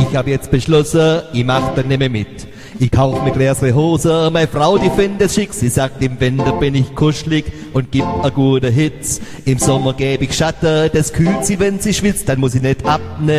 ich hab jetzt beschlossen, ich mach da nimmer mit. Ich kauf mir gläsere Hose, meine Frau, die findet es schick. Sie sagt, im Winter bin ich kuschelig und gibt a gute Hitz. Im Sommer gäb ich Schatten, das kühlt sie, wenn sie schwitzt, dann muss ich nicht abnehmen.